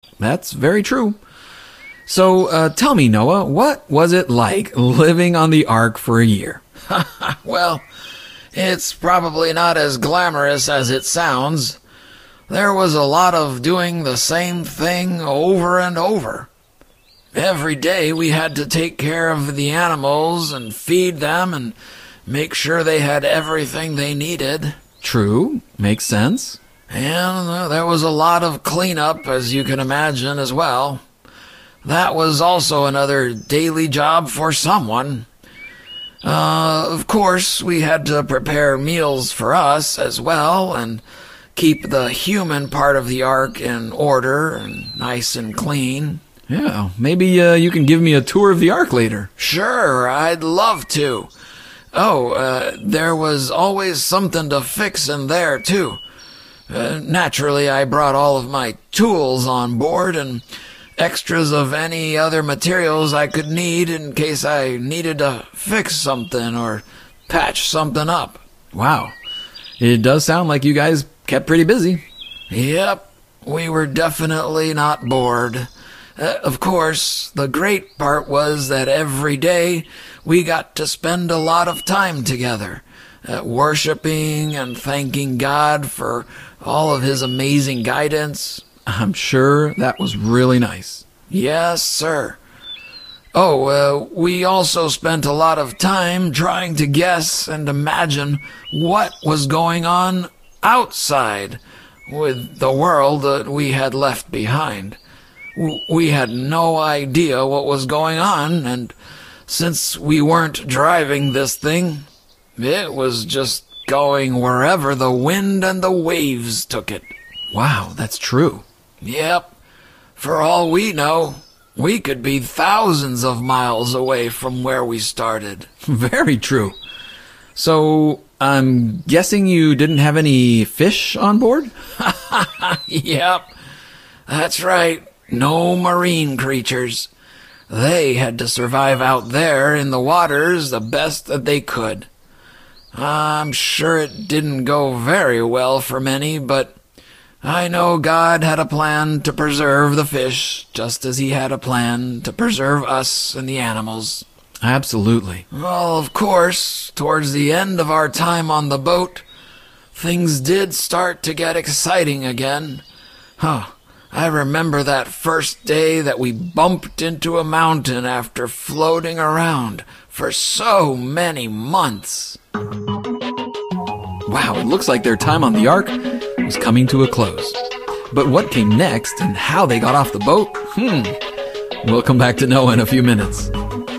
That's very true. So tell me, Noah, what was it like living on the ark for a year? Well, it's probably not as glamorous as it sounds. There was a lot of doing the same thing over and over. Every day we had to take care of the animals and feed them and make sure they had everything they needed. True. Makes sense. And there was a lot of cleanup, as you can imagine, as well. That was also another daily job for someone. Of course, we had to prepare meals for us as well and keep the human part of the ark in order and nice and clean. Yeah, maybe you can give me a tour of the ark later. Sure, I'd love to. There was always something to fix in there, too. Naturally, I brought all of my tools on board and extras of any other materials I could need in case I needed to fix something or patch something up. Wow. It does sound like you guys kept pretty busy. Yep, we were definitely not bored. Of course, the great part was that every day we got to spend a lot of time together, worshiping and thanking God for all of His amazing guidance. I'm sure that was really nice. Yes, sir. We also spent a lot of time trying to guess and imagine what was going on outside with the world that we had left behind. We had no idea what was going on, and since we weren't driving this thing, it was just going wherever the wind and the waves took it. Wow, that's true. Yep. For all we know, we could be thousands of miles away from where we started. Very true. So, I'm guessing you didn't have any fish on board? Yep. That's right. No marine creatures. They had to survive out there in the waters the best that they could. I'm sure it didn't go very well for many, but I know God had a plan to preserve the fish, just as He had a plan to preserve us and the animals. Absolutely. Well, of course, towards the end of our time on the boat, things did start to get exciting again. I remember that first day that we bumped into a mountain after floating around for so many months. Wow, it looks like their time on the ark was coming to a close. But what came next and how they got off the boat? We'll come back to Noah in a few minutes.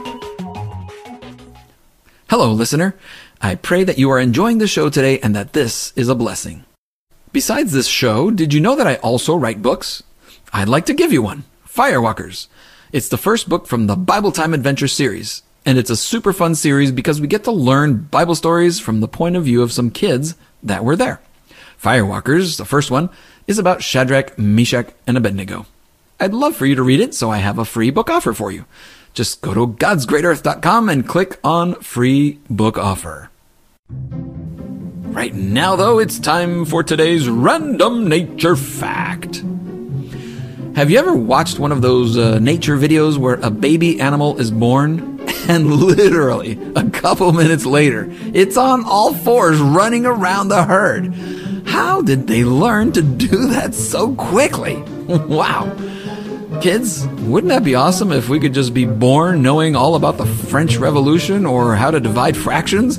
Hello, listener. I pray that you are enjoying the show today and that this is a blessing. Besides this show, did you know that I also write books? I'd like to give you one. Firewalkers. It's the first book from the Bible Time Adventure series, and it's a super fun series because we get to learn Bible stories from the point of view of some kids that were there. Firewalkers, the first one, is about Shadrach, Meshach, and Abednego. I'd love for you to read it, so I have a free book offer for you. Just go to godsgreatearth.com and click on Free Book Offer. Right now, though, it's time for today's Random Nature Fact. Have you ever watched one of those nature videos where a baby animal is born and literally a couple minutes later, it's on all fours running around the herd? How did they learn to do that so quickly? Wow. Kids, wouldn't that be awesome if we could just be born knowing all about the French Revolution or how to divide fractions?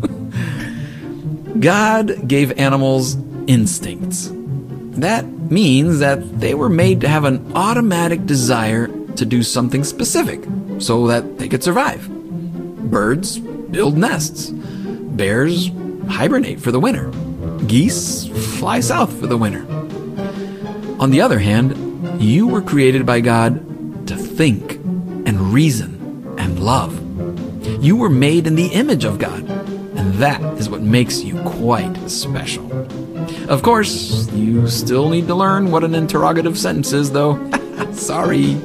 God gave animals instincts. That means that they were made to have an automatic desire to do something specific so that they could survive. Birds build nests. Bears hibernate for the winter. Geese fly south for the winter. On the other hand, you were created by God to think and reason and love. You were made in the image of God, and that is what makes you quite special. Of course, you still need to learn what an interrogative sentence is, though. Sorry.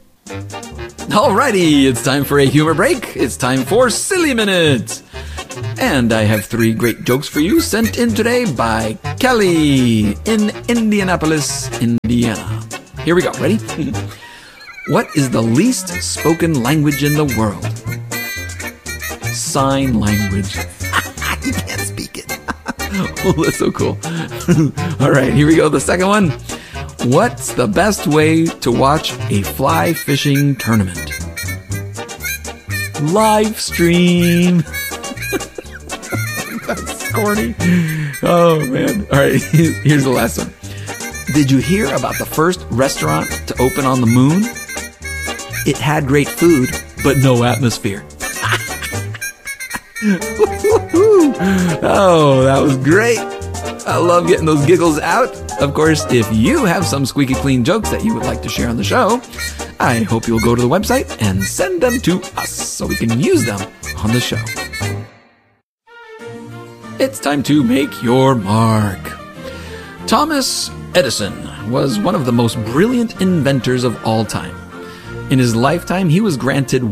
Alrighty, it's time for a humor break. It's time for Silly Minute. And I have 3 great jokes for you sent in today by Kelly in Indianapolis, Indiana. Here we go. Ready? What is the least spoken language in the world? Sign language. You can't speak it. Oh, that's so cool. All right, here we go. The second one. What's the best way to watch a fly fishing tournament? Live stream. That's corny. Oh, man. All right, here's the last one. Did you hear about the first restaurant to open on the moon? It had great food, but no atmosphere. Oh, that was great. I love getting those giggles out. Of course, if you have some squeaky clean jokes that you would like to share on the show, I hope you'll go to the website and send them to us so we can use them on the show. It's time to make your mark. Thomas Edison was one of the most brilliant inventors of all time. In his lifetime, he was granted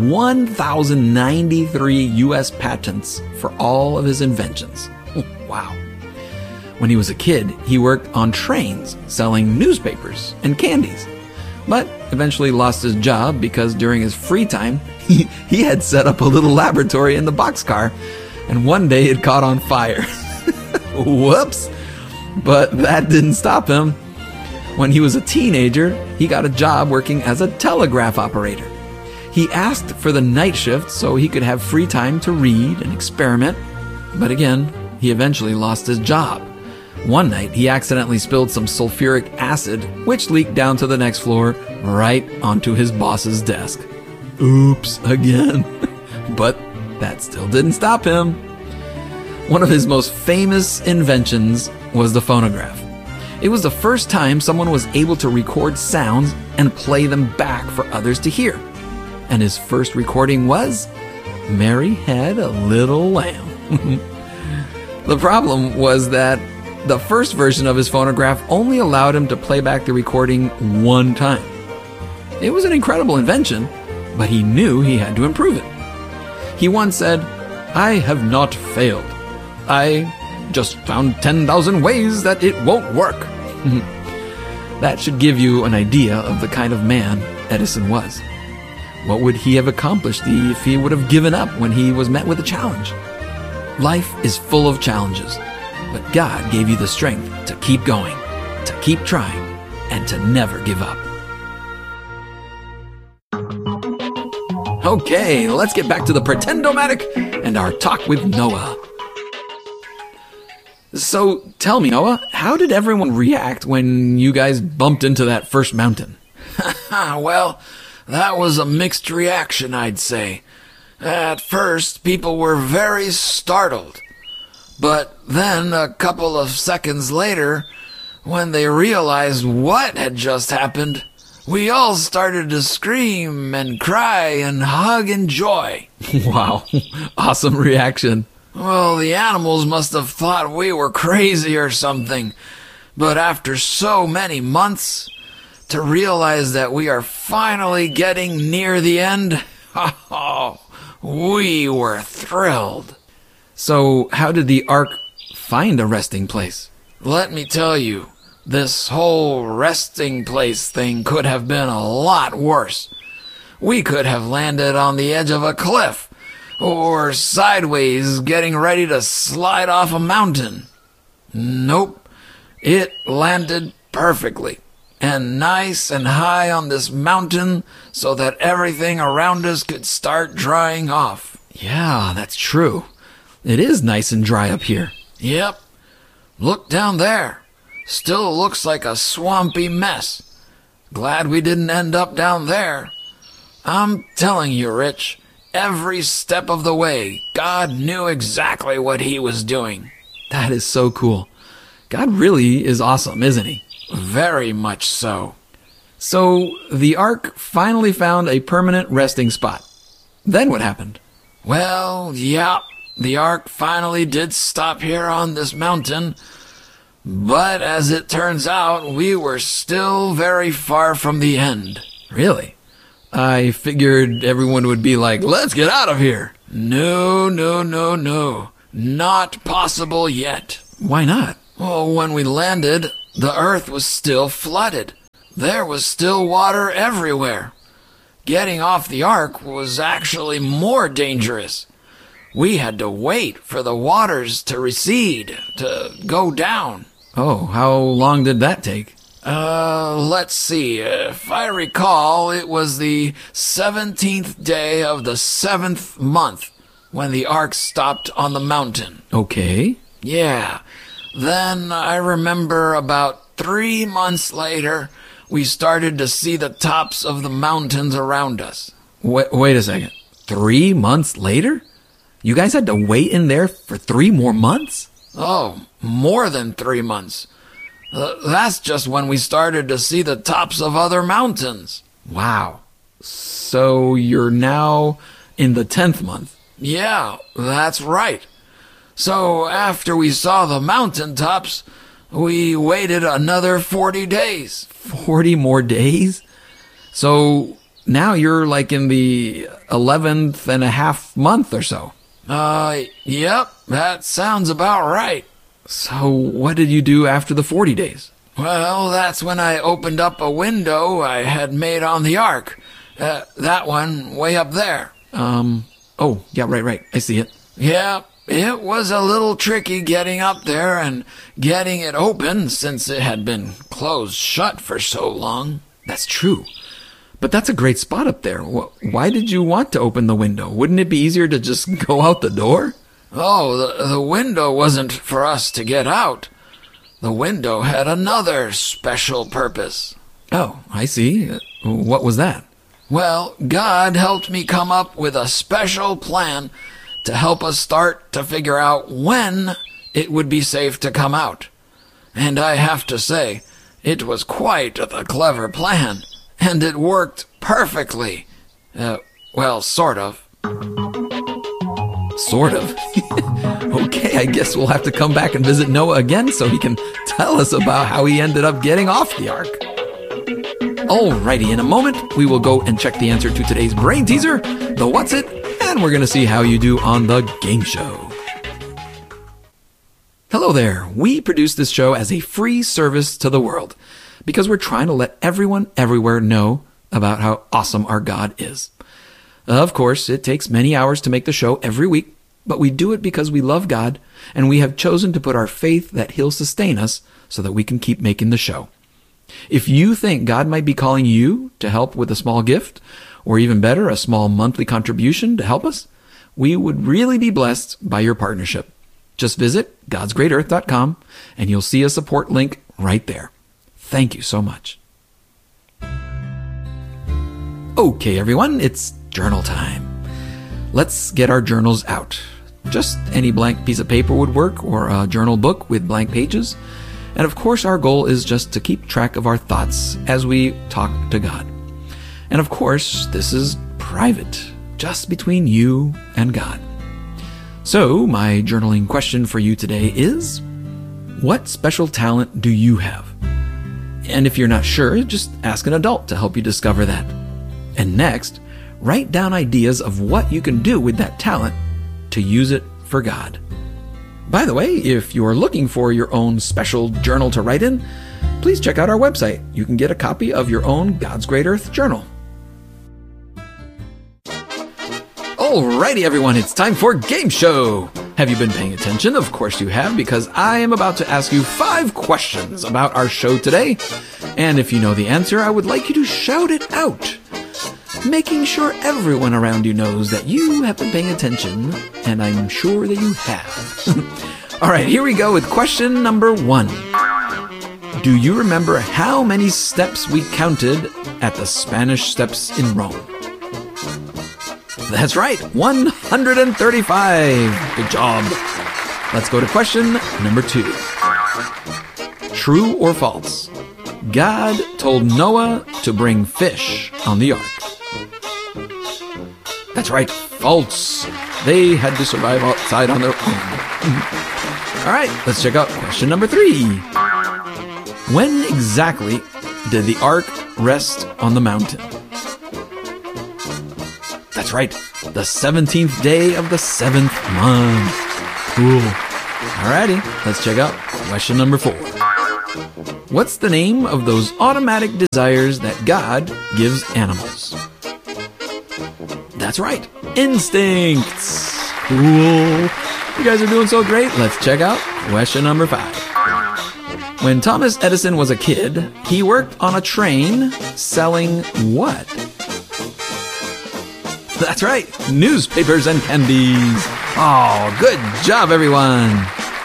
1,093 U.S. patents for all of his inventions. Wow. When he was a kid, he worked on trains selling newspapers and candies, but eventually lost his job because during his free time, he had set up a little laboratory in the boxcar, and one day it caught on fire. Whoops. But that didn't stop him. When he was a teenager, he got a job working as a telegraph operator. He asked for the night shift so he could have free time to read and experiment. But again, he eventually lost his job. One night, he accidentally spilled some sulfuric acid, which leaked down to the next floor, right onto his boss's desk. Oops, again. But that still didn't stop him. One of his most famous inventions was the phonograph. It was the first time someone was able to record sounds and play them back for others to hear. And his first recording was, Mary Had a Little Lamb. The problem was that the first version of his phonograph only allowed him to play back the recording one time. It was an incredible invention, but he knew he had to improve it. He once said, I have not failed. I just found 10,000 ways that it won't work. That should give you an idea of the kind of man Edison was. What would he have accomplished if he would have given up when he was met with a challenge? Life is full of challenges, but God gave you the strength to keep going, to keep trying, and to never give up. Okay, let's get back to the Pretend-O-Matic and our talk with Noah. So, tell me, Noah, how did everyone react when you guys bumped into that first mountain? Well, that was a mixed reaction, I'd say. At first, people were very startled. But then, a couple of seconds later, when they realized what had just happened, we all started to scream and cry and hug in joy. Wow, awesome reaction. Well, the animals must have thought we were crazy or something. But after so many months, to realize that we are finally getting near the end, we were thrilled. So, how did the Ark find a resting place? Let me tell you, this whole resting place thing could have been a lot worse. We could have landed on the edge of a cliff, or sideways getting ready to slide off a mountain. Nope, it landed perfectly, and nice and high on this mountain so that everything around us could start drying off. Yeah, that's true. It is nice and dry up here. Yep. Look down there. Still looks like a swampy mess. Glad we didn't end up down there. I'm telling you, Rich, every step of the way, God knew exactly what he was doing. That is so cool. God really is awesome, isn't he? Very much so. So, the Ark finally found a permanent resting spot. Then what happened? Well, yeah, the Ark finally did stop here on this mountain. But as it turns out, we were still very far from the end. Really? I figured everyone would be like, let's get out of here. No. Not possible yet. Why not? Well, when we landed, the earth was still flooded. There was still water everywhere. Getting off the ark was actually more dangerous. We had to wait for the waters to recede, to go down. Oh, how long did that take? Let's see. If I recall, it was the 17th day of the 7th month when the ark stopped on the mountain. Okay. Yeah. Then I remember about 3 months later, we started to see the tops of the mountains around us. Wait a second. 3 months later? You guys had to wait in there for 3 more months? Oh, more than 3 months. That's just when we started to see the tops of other mountains. Wow. So you're now in the 10th month? Yeah, that's right. So after we saw the mountaintops, we waited another 40 days. 40 more days? So now you're like in the 11th and a half month or so. Yep, that sounds about right. So what did you do after the 40 days? Well, that's when I opened up a window I had made on the ark. That one way up there. Oh, yeah, right. I see it. Yeah, it was a little tricky getting up there and getting it open since it had been closed shut for so long. That's true. But that's a great spot up there. Why did you want to open the window? Wouldn't it be easier to just go out the door? Oh, the window wasn't for us to get out. The window had another special purpose. Oh, I see. What was that? Well, God helped me come up with a special plan to help us start to figure out when it would be safe to come out. And I have to say, it was quite a clever plan, and it worked perfectly. Well, sort of. Sort of? Okay, I guess we'll have to come back and visit Noah again so he can tell us about how he ended up getting off the ark. Alrighty, in a moment, we will go and check the answer to today's brain teaser, the What's It, and we're going to see how you do on the game show. Hello there. We produce this show as a free service to the world because we're trying to let everyone everywhere know about how awesome our God is. Of course, it takes many hours to make the show every week, but we do it because we love God and we have chosen to put our faith that He'll sustain us so that we can keep making the show. If you think God might be calling you to help with a small gift, or even better, a small monthly contribution to help us, we would really be blessed by your partnership. Just visit godsgreatearth.com and you'll see a support link right there. Thank you so much. Okay, everyone, it's journal time. Let's get our journals out. Just any blank piece of paper would work, or a journal book with blank pages. And of course, our goal is just to keep track of our thoughts as we talk to God. And of course, this is private, just between you and God. So, my journaling question for you today is, what special talent do you have? And if you're not sure, just ask an adult to help you discover that. And next, write down ideas of what you can do with that talent to use it for God. By the way, if you're looking for your own special journal to write in, please check out our website. You can get a copy of your own God's Great Earth journal. Alrighty, everyone, it's time for Game Show. Have you been paying attention? Of course you have, because I am about to ask you 5 questions about our show today. And if you know the answer, I would like you to shout it out, making sure everyone around you knows that you have been paying attention, and I'm sure that you have. All right, here we go with question number 1. Do you remember how many steps we counted at the Spanish Steps in Rome? That's right, 135. Good job. Let's go to question number 2. True or false? God told Noah to bring fish on the ark. That's right, false. They had to survive outside on their own. All right, let's check out question number 3. When exactly did the ark rest on the mountain? That's right, the 17th day of the 7th month. Cool. Alrighty, let's check out question number 4. What's the name of those automatic desires that God gives animals? That's right, instincts. Cool. You guys are doing so great. Let's check out question number 5. When Thomas Edison was a kid, he worked on a train selling what? That's right, newspapers and candies. Oh, good job, everyone.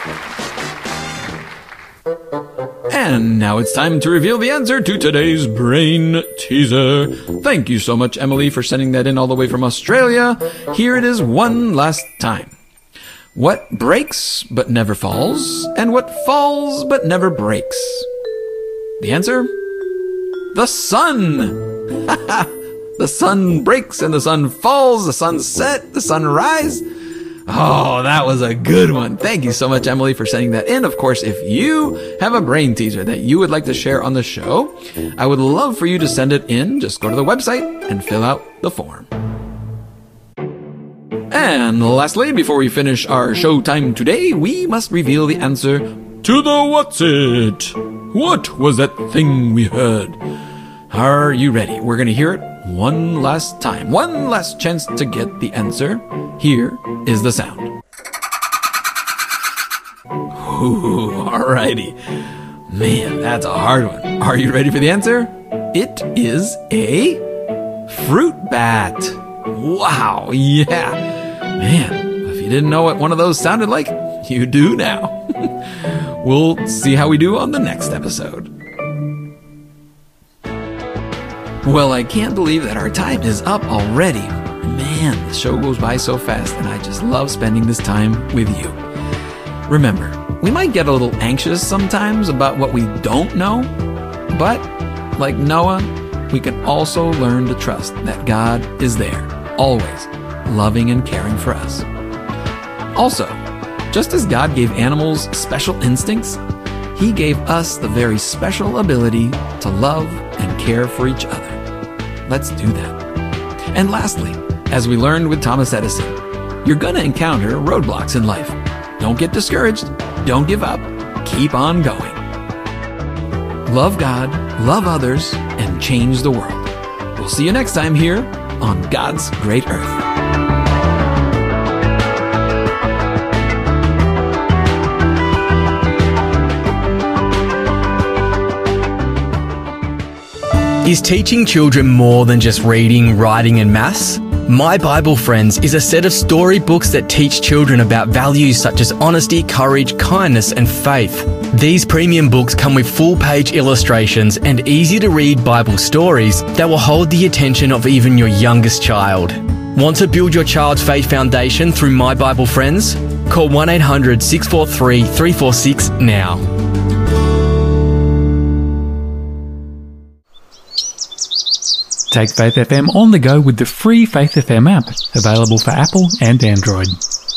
And now it's time to reveal the answer to today's brain teaser. Thank you so much, Emily, for sending that in all the way from Australia. Here it is one last time. What breaks but never falls, and what falls but never breaks? The answer? The sun! The sun breaks and the sun falls, the sun set, the sun rise. Oh, that was a good one. Thank you so much, Emily, for sending that in. Of course, if you have a brain teaser that you would like to share on the show, I would love for you to send it in. Just go to the website and fill out the form. And lastly, before we finish our showtime today, we must reveal the answer to the What's It? What was that thing we heard? Are you ready? We're going to hear it one last time. One last chance to get the answer. Here is the sound. Ooh, alrighty. Man, that's a hard one. Are you ready for the answer? It is a fruit bat. Wow, yeah. Man, if you didn't know what one of those sounded like, you do now. We'll see how we do on the next episode. Well, I can't believe that our time is up already. Man, the show goes by so fast, and I just love spending this time with you. Remember, we might get a little anxious sometimes about what we don't know, but like Noah, we can also learn to trust that God is there, always, loving and caring for us. Also, just as God gave animals special instincts, He gave us the very special ability to love and care for each other. Let's do that. And lastly, as we learned with Thomas Edison, you're going to encounter roadblocks in life. Don't get discouraged. Don't give up. Keep on going. Love God, love others, and change the world. We'll see you next time here on God's Great Earth. Is teaching children more than just reading, writing and maths? My Bible Friends is a set of storybooks that teach children about values such as honesty, courage, kindness and faith. These premium books come with full-page illustrations and easy-to-read Bible stories that will hold the attention of even your youngest child. Want to build your child's faith foundation through My Bible Friends? Call 1-800-643-346 now. Take Faith FM on the go with the free Faith FM app, available for Apple and Android.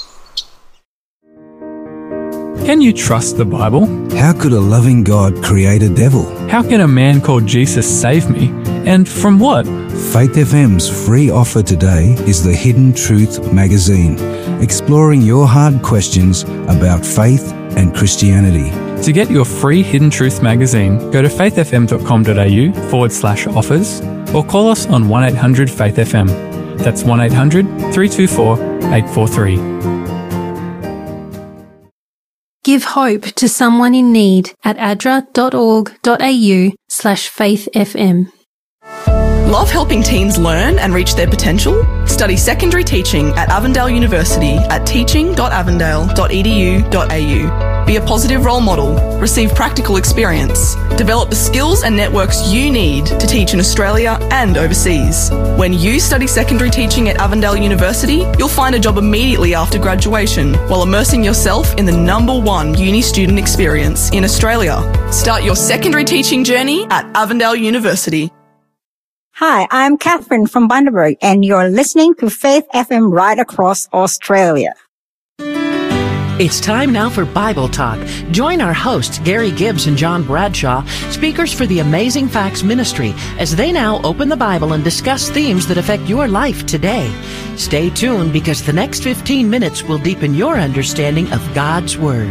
Can you trust the Bible? How could a loving God create a devil? How can a man called Jesus save me? And from what? Faith FM's free offer today is the Hidden Truth magazine, exploring your hard questions about faith and Christianity. To get your free Hidden Truth magazine, go to faithfm.com.au/offers or call us on 1-800-FAITH-FM. That's 1-800-324-843. Give hope to someone in need at adra.org.au/faithfm. Love helping teens learn and reach their potential? Study secondary teaching at Avondale University at teaching.avondale.edu.au. Be a positive role model, receive practical experience, develop the skills and networks you need to teach in Australia and overseas. When you study secondary teaching at Avondale University, you'll find a job immediately after graduation while immersing yourself in the #1 uni student experience in Australia. Start your secondary teaching journey at Avondale University. Hi, I'm Catherine from Bundaberg, and you're listening to Faith FM right across Australia. It's time now for Bible Talk. Join our hosts, Gary Gibbs and John Bradshaw, speakers for the Amazing Facts Ministry, as they now open the Bible and discuss themes that affect your life today. Stay tuned because the next 15 minutes will deepen your understanding of God's Word.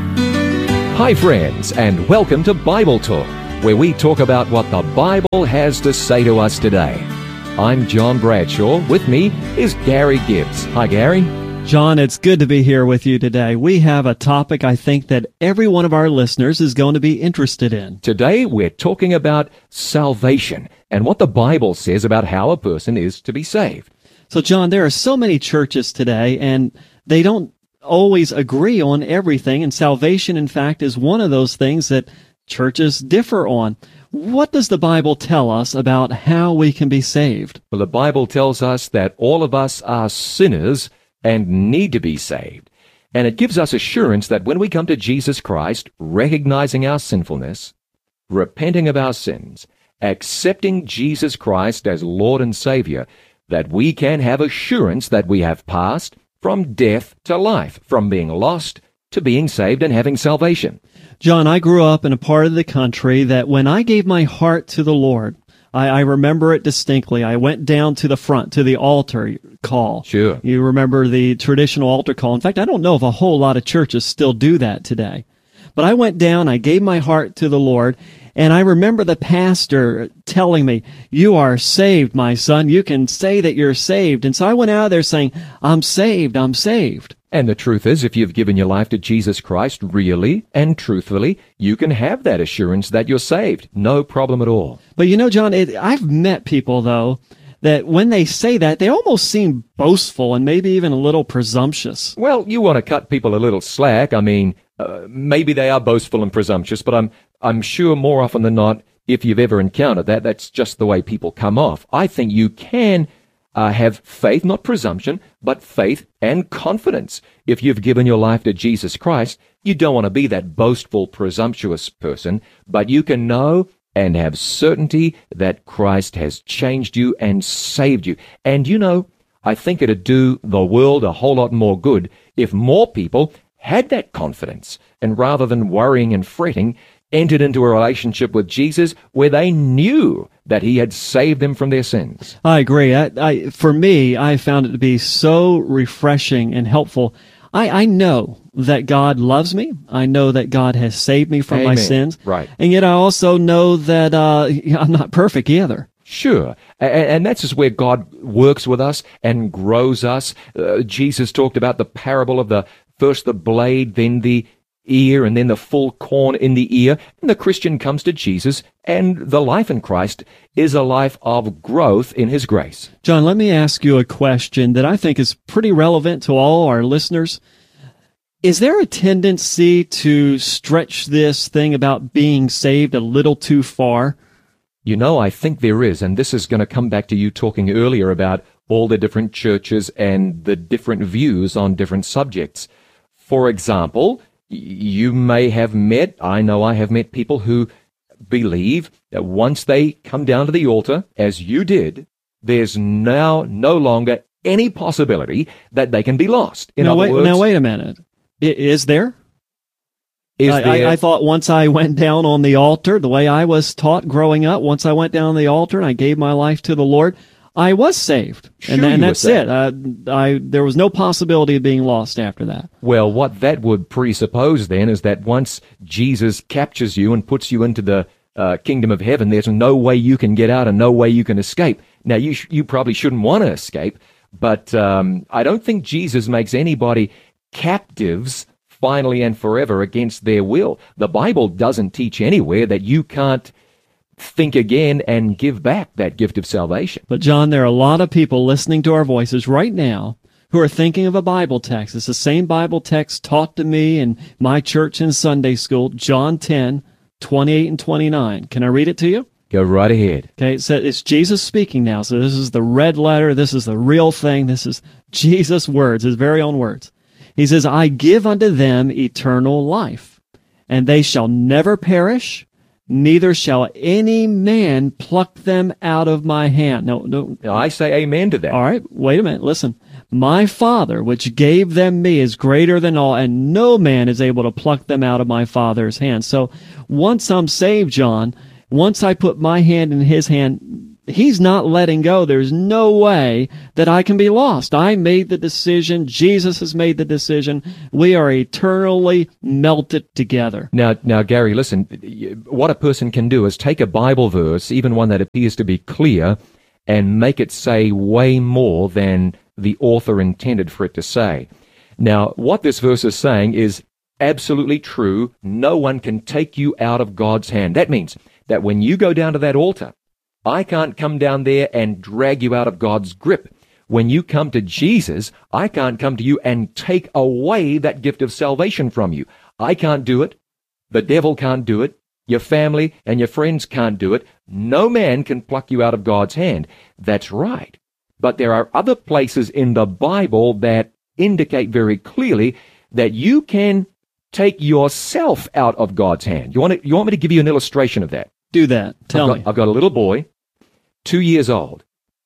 Hi friends, and welcome to Bible Talk, where we talk about what the Bible has to say to us today. I'm John Bradshaw. With me is Gary Gibbs. Hi, Gary. John, it's good to be here with you today. We have a topic I think that every one of our listeners is going to be interested in. Today we're talking about salvation and what the Bible says about how a person is to be saved. So, John, there are so many churches today, and they don't always agree on everything, and salvation, in fact, is one of those things that churches differ on. What does the Bible tell us about how we can be saved? Well, the Bible tells us that all of us are sinners and need to be saved. And it gives us assurance that when we come to Jesus Christ, recognizing our sinfulness, repenting of our sins, accepting Jesus Christ as Lord and Savior, that we can have assurance that we have passed from death to life, from being lost to being saved and having salvation. John, I grew up in a part of the country that when I gave my heart to the Lord, I remember it distinctly. I went down to the front, to the altar call. Sure. You remember the traditional altar call. In fact, I don't know if a whole lot of churches still do that today. But I went down, I gave my heart to the Lord, and I remember the pastor telling me, "You are saved, my son. You can say that you're saved." And so I went out of there saying, "I'm saved, I'm saved." And the truth is, if you've given your life to Jesus Christ really and truthfully, you can have that assurance that you're saved. No problem at all. But you know, John, I've met people, though, that when they say that, they almost seem boastful and maybe even a little presumptuous. Well, you want to cut people a little slack. I mean, maybe they are boastful and presumptuous, but I'm sure more often than not, if you've ever encountered that, that's just the way people come off. I think you can have faith, not presumption, but faith and confidence. If you've given your life to Jesus Christ, you don't want to be that boastful, presumptuous person, but you can know and have certainty that Christ has changed you and saved you. And you know, I think it'd do the world a whole lot more good if more people had that confidence, and rather than worrying and fretting, entered into a relationship with Jesus where they knew that he had saved them from their sins. I agree. For me, I found it to be so refreshing and helpful. I know that God loves me. I know that God has saved me from my sins. Right. And yet I also know that I'm not perfect either. Sure. And that's just where God works with us and grows us. Jesus talked about the parable of first the blade, then the ear, and then the full corn in the ear. And the Christian comes to Jesus, and the life in Christ is a life of growth in his grace. John, let me ask you a question that I think is pretty relevant to all our listeners. Is there a tendency to stretch this thing about being saved a little too far? You know, I think there is, and this is going to come back to you talking earlier about all the different churches and the different views on different subjects. For example, you may have met, I know I have met people who believe that once they come down to the altar, as you did, there's now no longer any possibility that they can be lost. In other words, now wait a minute. Is there? I thought once I went down on the altar, the way I was taught growing up, once I went down on the altar and I gave my life to the Lord, I was saved. Sure, and that's it. There was no possibility of being lost after that. Well, what that would presuppose then is that once Jesus captures you and puts you into the kingdom of heaven, there's no way you can get out and no way you can escape. Now, you probably shouldn't want to escape, but I don't think Jesus makes anybody captives finally and forever against their will. The Bible doesn't teach anywhere that you can't think again and give back that gift of salvation. But John, there are a lot of people listening to our voices right now who are thinking of a Bible text. It's the same Bible text taught to me in my church in Sunday school, John 10:28 and 29. Can I read it to you? Go right ahead. Okay, it's Jesus speaking now. So this is the red letter. This is the real thing. This is Jesus' words, his very own words. He says, I give unto them eternal life, and they shall never perish, neither shall any man pluck them out of my hand. No, I say amen to that. All right, wait a minute, listen. My Father, which gave them me, is greater than all, and no man is able to pluck them out of my Father's hand. So once I'm saved, John, once I put my hand in his hand, he's not letting go. There's no way that I can be lost. I made the decision. Jesus has made the decision. We are eternally melted together. Now, Gary, listen, what a person can do is take a Bible verse, even one that appears to be clear, and make it say way more than the author intended for it to say. Now, what this verse is saying is absolutely true. No one can take you out of God's hand. That means that when you go down to that altar, I can't come down there and drag you out of God's grip. When you come to Jesus, I can't come to you and take away that gift of salvation from you. I can't do it. The devil can't do it. Your family and your friends can't do it. No man can pluck you out of God's hand. That's right. But there are other places in the Bible that indicate very clearly that you can take yourself out of God's hand. You want me to give you an illustration of that? Do that. Tell me. I've got a little boy, 2 years old.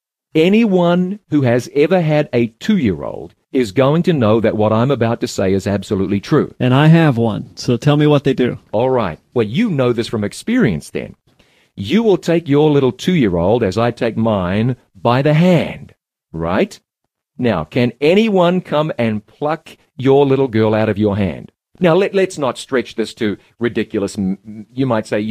Anyone who has ever had a 2-year-old is going to know that what I'm about to say is absolutely true. And I have one, so tell me what they do. All right. Well, you know this from experience then. You will take your little 2-year-old, as I take mine, by the hand, right? Now, can anyone come and pluck your little girl out of your hand? Now, let's not stretch this to ridiculous. You might say,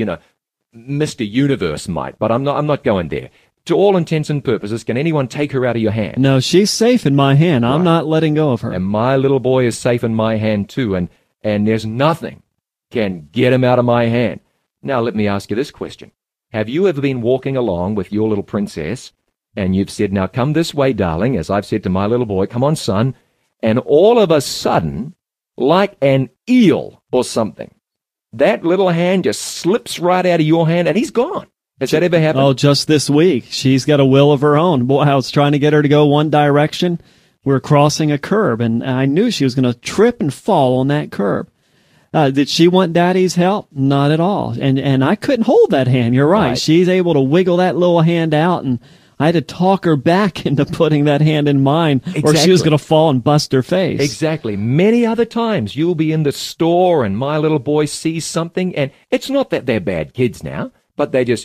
Mr. Universe might, but I'm not going there. To all intents and purposes, can anyone take her out of your hand? No, she's safe in my hand. I'm not letting go of her. And my little boy is safe in my hand too, and there's nothing can get him out of my hand. Now let me ask you this question. Have you ever been walking along with your little princess, and you've said, now come this way, darling, as I've said to my little boy, come on, son, and all of a sudden, like an eel or something, that little hand just slips right out of your hand, and he's gone. Has that ever happened? Oh, just this week. She's got a will of her own. Boy, I was trying to get her to go one direction. We're crossing a curb, and I knew she was going to trip and fall on that curb. Did she want Daddy's help? Not at all. And I couldn't hold that hand. You're right. She's able to wiggle that little hand out, and I had to talk her back into putting that hand in mine, or she was going to fall and bust her face. Exactly. Many other times you'll be in the store and my little boy sees something, and it's not that they're bad kids now, but they're just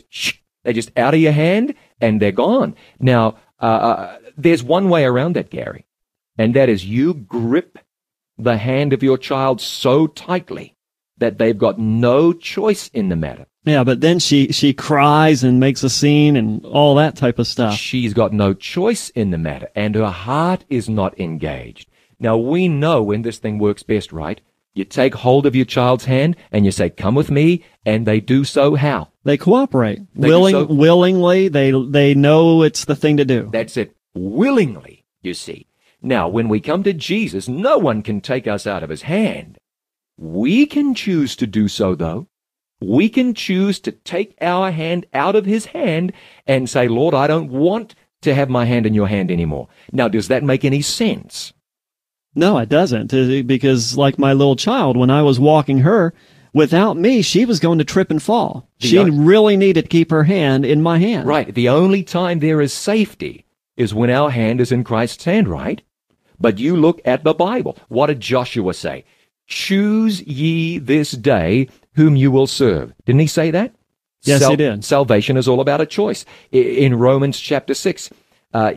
out of your hand and they're gone. Now, there's one way around that, Gary, and that is you grip the hand of your child so tightly that they've got no choice in the matter. Yeah, but then she cries and makes a scene and all that type of stuff. She's got no choice in the matter, and her heart is not engaged. Now, we know when this thing works best, right? You take hold of your child's hand and you say, come with me, and they do so how? They cooperate. Willingly, they know it's the thing to do. That's it. Willingly, you see. Now, when we come to Jesus, no one can take us out of his hand. We can choose to do so, though. We can choose to take our hand out of his hand and say, Lord, I don't want to have my hand in your hand anymore. Now, does that make any sense? No, it doesn't, because like my little child, when I was walking her, without me, she was going to trip and fall. She really needed to keep her hand in my hand. Right. The only time there is safety is when our hand is in Christ's hand, right? But you look at the Bible. What did Joshua say? Choose ye this day whom you will serve. Didn't he say that? Yes, he did. Salvation is all about a choice. In Romans chapter 6, know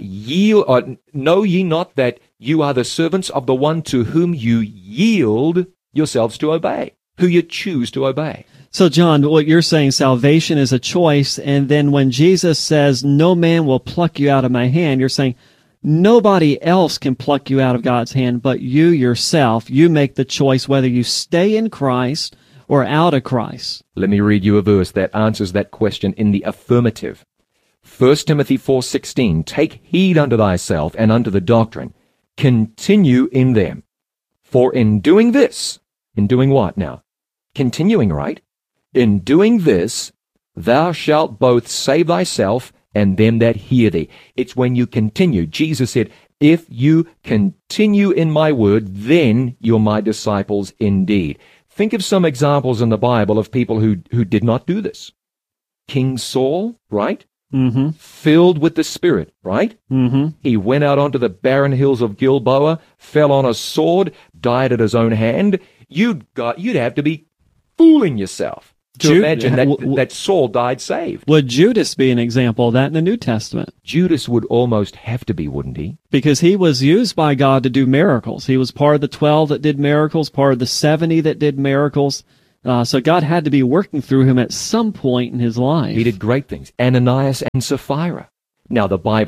ye not that you are the servants of the one to whom you yield yourselves to obey, who you choose to obey. So, John, what you're saying, salvation is a choice, and then when Jesus says, no man will pluck you out of my hand, you're saying, nobody else can pluck you out of God's hand but you yourself. You make the choice whether you stay in Christ or out of Christ. Let me read you a verse that answers that question in the affirmative. 1 Timothy 4:16, take heed unto thyself and unto the doctrine. Continue in them. For in doing this, in doing what now? Continuing, right? In doing this, thou shalt both save thyself and them that hear thee. It's when you continue. Jesus said, if you continue in my word, then you're my disciples indeed. Think of some examples in the Bible of people who did not do this. King Saul, right? filled with the Spirit, right? He went out onto the barren hills of Gilboa, fell on a sword, died at his own hand. You'd have to be fooling yourself to imagine that Saul died saved. Would Judas be an example of that in the New Testament? Judas would almost have to be, wouldn't he? Because he was used by God to do miracles. He was part of the 12 that did miracles, part of the 70 that did miracles. So God had to be working through him at some point in his life. He did great things. Ananias and Sapphira. Now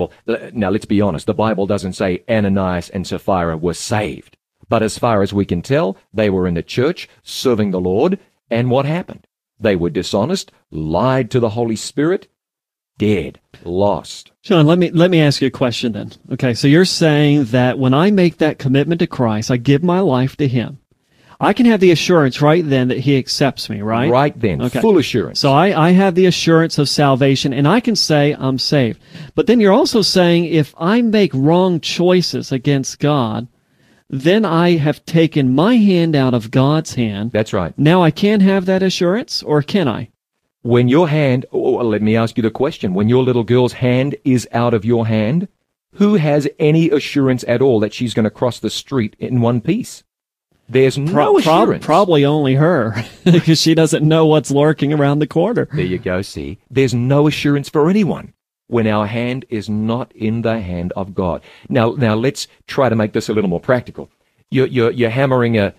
let's be honest, the Bible doesn't say Ananias and Sapphira were saved. But as far as we can tell, they were in the church serving the Lord, and what happened? They were dishonest, lied to the Holy Spirit, dead, lost. Sean, let me ask you a question then. Okay, so you're saying that when I make that commitment to Christ, I give my life to him, I can have the assurance right then that he accepts me, right? Right then, okay. Full assurance. So I have the assurance of salvation, and I can say I'm saved. But then you're also saying if I make wrong choices against God, then I have taken my hand out of God's hand. That's right. Now I can't have that assurance, or can I? When your hand, let me ask you the question, when your little girl's hand is out of your hand, who has any assurance at all that she's going to cross the street in one piece? There's no assurance. Probably only her, because she doesn't know what's lurking around the corner. There you go, see. There's no assurance for anyone when our hand is not in the hand of God. Now let's try to make this a little more practical. You're hammering a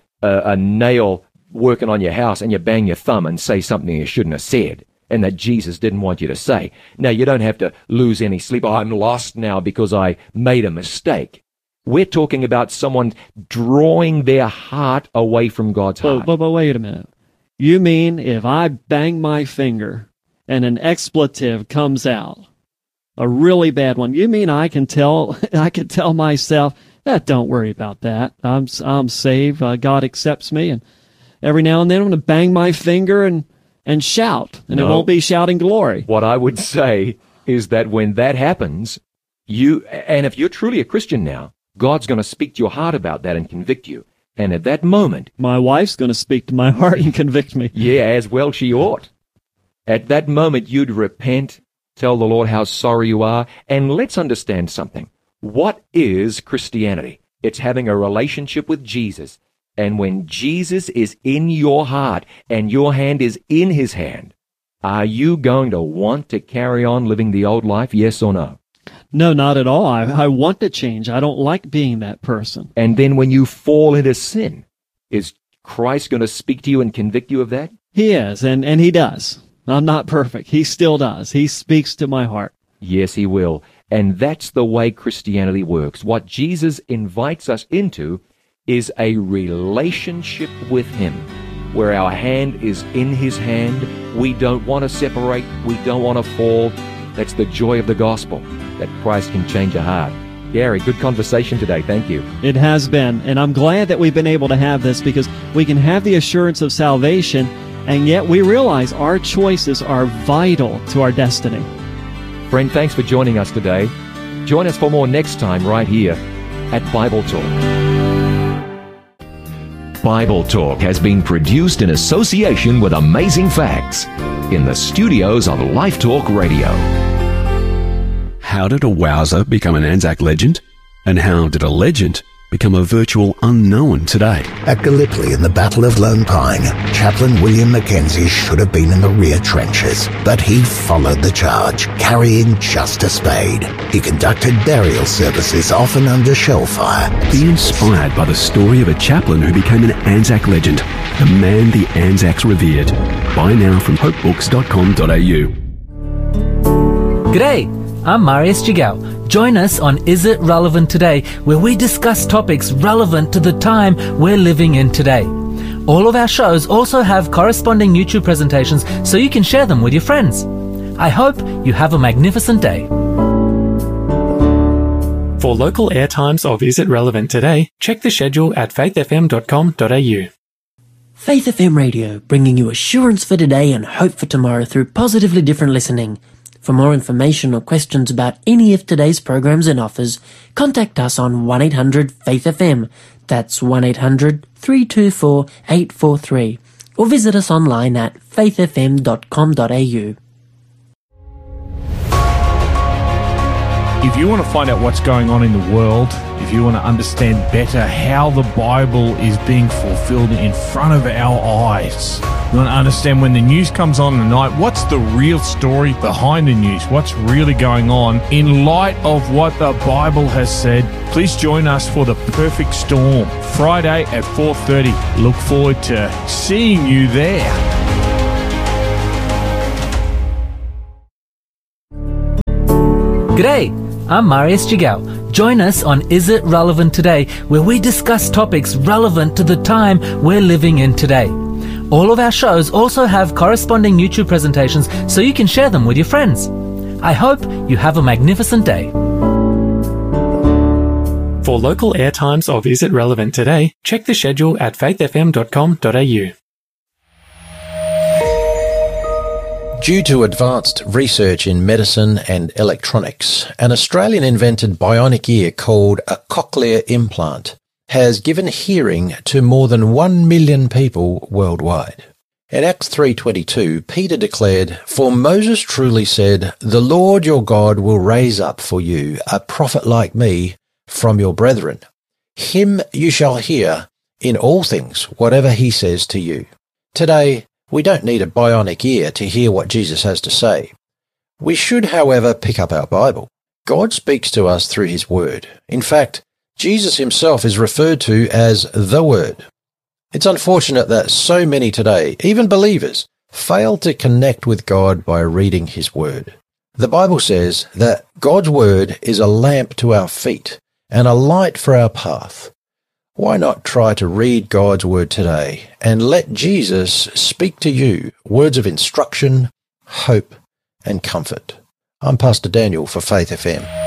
nail working on your house, and you bang your thumb and say something you shouldn't have said, and that Jesus didn't want you to say. Now, you don't have to lose any sleep. I'm lost now because I made a mistake. We're talking about someone drawing their heart away from God's heart. But wait a minute. You mean if I bang my finger and an expletive comes out, a really bad one, you mean I can tell myself, don't worry about that. I'm saved. God accepts me, and every now and then I'm going to bang my finger and shout, and it won't be shouting glory. What I would say is that when that happens, and if you're truly a Christian now, God's going to speak to your heart about that and convict you. And at that moment, my wife's going to speak to my heart and convict me. Yeah, as well she ought. At that moment, you'd repent, tell the Lord how sorry you are, and let's understand something. What is Christianity? It's having a relationship with Jesus. And when Jesus is in your heart and your hand is in his hand, are you going to want to carry on living the old life, yes or no? No, not at all. I want to change. I don't like being that person. And then when you fall into sin, is Christ going to speak to you and convict you of that? He is, and he does. I'm not perfect. He still does. He speaks to my heart. Yes, he will. And that's the way Christianity works. What Jesus invites us into is a relationship with him, where our hand is in his hand. We don't want to separate. We don't want to fall. That's the joy of the gospel, that Christ can change a heart. Gary, good conversation today. Thank you. It has been, and I'm glad that we've been able to have this, because we can have the assurance of salvation, and yet we realize our choices are vital to our destiny. Friend, thanks for joining us today. Join us for more next time right here at Bible Talk. Bible Talk has been produced in association with Amazing Facts in the studios of Life Talk Radio. How did a wowser become an Anzac legend? And how did a legend become a virtual unknown today? At Gallipoli in the Battle of Lone Pine, Chaplain William Mackenzie should have been in the rear trenches, but he followed the charge, carrying just a spade. He conducted burial services, often under shell fire. Be inspired by the story of a chaplain who became an Anzac legend, the man the Anzacs revered. Buy now from hopebooks.com.au. G'day, I'm Marius Jigao. Join us on Is It Relevant Today, where we discuss topics relevant to the time we're living in today. All of our shows also have corresponding YouTube presentations so you can share them with your friends. I hope you have a magnificent day. For local airtimes of Is It Relevant Today, check the schedule at faithfm.com.au. Faith FM Radio, bringing you assurance for today and hope for tomorrow through positively different listening. For more information or questions about any of today's programs and offers, contact us on 1-800-FAITH-FM. That's 1-800-324-843. Or visit us online at faithfm.com.au. If you want to find out what's going on in the world, if you want to understand better how the Bible is being fulfilled in front of our eyes, you want to understand when the news comes on at night, what's the real story behind the news? What's really going on in light of what the Bible has said? Please join us for The Perfect Storm, Friday at 4:30. Look forward to seeing you there. G'day, I'm Marius Jigao. Join us on Is It Relevant Today, where we discuss topics relevant to the time we're living in today. All of our shows also have corresponding YouTube presentations so you can share them with your friends. I hope you have a magnificent day. For local airtimes of Is It Relevant Today, check the schedule at faithfm.com.au. Due to advanced research in medicine and electronics, an Australian-invented bionic ear called a cochlear implant has given hearing to more than 1 million people worldwide. In Acts 3:22, Peter declared, "For Moses truly said, 'The Lord your God will raise up for you a prophet like me from your brethren. Him you shall hear in all things, whatever he says to you.'" Today, we don't need a bionic ear to hear what Jesus has to say. We should, however, pick up our Bible. God speaks to us through his word. In fact, Jesus himself is referred to as the Word. It's unfortunate that so many today, even believers, fail to connect with God by reading his word. The Bible says that God's word is a lamp to our feet and a light for our path. Why not try to read God's word today and let Jesus speak to you words of instruction, hope, and comfort? I'm Pastor Daniel for Faith FM.